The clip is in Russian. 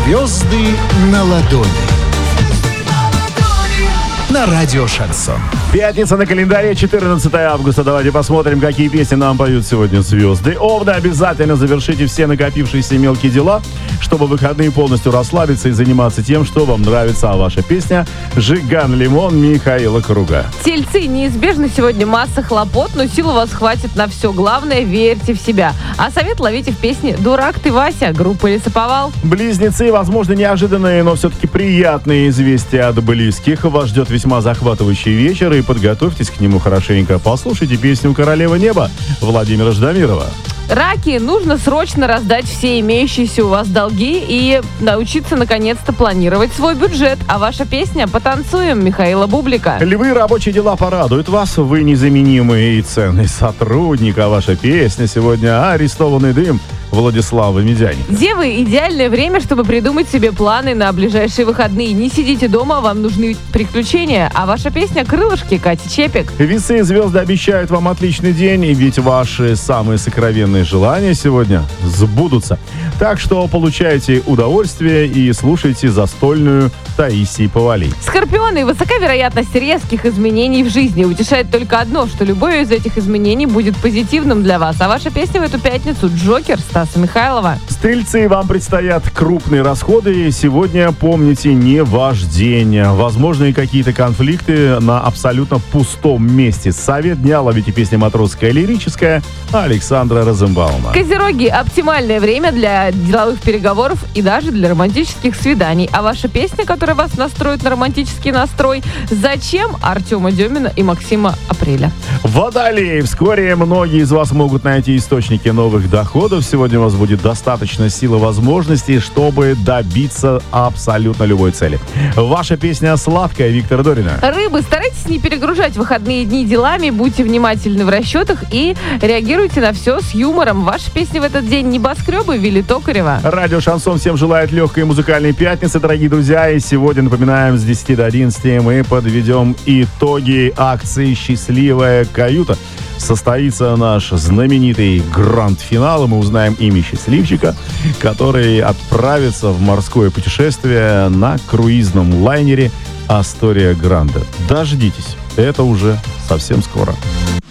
Звезды на ладони. На радио «Шансон». Пятница на календаре, 14 августа. Давайте посмотрим, какие песни нам поют сегодня звезды. Овны, обязательно завершите все накопившиеся мелкие дела, чтобы в выходные полностью расслабиться и заниматься тем, что вам нравится. А ваша песня «Жиган Лимон» Михаила Круга. Тельцы, неизбежно сегодня масса хлопот, но сил у вас хватит на все. Главное, верьте в себя. А совет ловите в песне «Дурак ты, Вася», группа «Лесоповал». Близнецы, возможно, неожиданные, но все-таки приятные известия от близких. Вас ждет весьма захватывающий вечер, и подготовьтесь к нему хорошенько. Послушайте песню «Королева неба» Владимира Ждамирова. Раки, нужно срочно раздать все имеющиеся у вас долги и научиться наконец-то планировать свой бюджет. А ваша песня «Потанцуем» Михаила Бублика. Львы, рабочие дела порадуют вас. Вы незаменимый и ценный сотрудник. А ваша песня сегодня «Арестованный дым» Владислава Медяни. Девы, идеальное время, чтобы придумать себе планы на ближайшие выходные. Не сидите дома, вам нужны приключения. А ваша песня «Крылышки» Кати Чепик. Весы, звезды обещают вам отличный день, ведь ваши самые сокровенные желания сегодня сбудутся. Так что получайте удовольствие и слушайте застольную Таисии Повалий. Скорпионы, высока вероятность резких изменений в жизни. Утешает только одно, что любое из этих изменений будет позитивным для вас. А ваша песня в эту пятницу «Джокер» Стаса Михайлова. Стрельцы, вам предстоят крупные расходы. Сегодня, помните, не ваш день. Возможны какие-то конфликты на абсолютно пустом месте. Совет дня: ловите песня «Матросская лирическая» Александра Розенбаума. Козероги, оптимальное время для деловых переговоров и даже для романтических свиданий. А ваша песня, которая вас настроит на романтический настрой, «Зачем» Артема Демина и Максима Апреля. Водолеи, вскоре многие из вас могут найти источники новых доходов. Сегодня у вас будет достаточно сил и возможностей, чтобы добиться абсолютно любой цели. Ваша песня «Сладкая» Виктора Дорина. Рыбы, старайтесь не перегружать выходные дни делами, будьте внимательны в расчетах и реагируйте на все с юмором. Ваша песня в этот день «Небоскребы» Вилли Токарева. Радио «Шансон» всем желает легкой музыкальной пятницы, дорогие друзья. И сегодня, напоминаем, с 10 до 11 мы подведем итоги акции «Счастливая каюта». Состоится наш знаменитый гранд-финал, и мы узнаем имя счастливчика, который отправится в морское путешествие на круизном лайнере «Астория Гранде». Дождитесь, это уже совсем скоро.